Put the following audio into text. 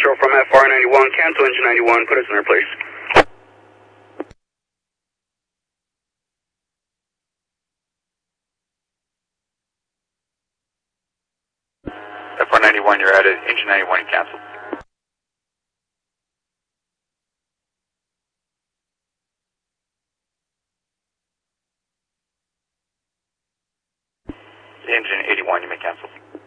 Central from FR91, cancel engine 91, put us in there, please. FR91, you're at it, engine 91, cancel. Engine 81, you may cancel.